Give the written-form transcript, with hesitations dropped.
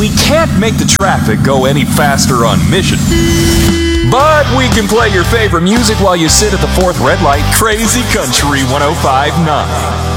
We can't make the traffic go any faster on Mission. But we can play your favorite music while you sit at the fourth red light. Crazy Country 105.9.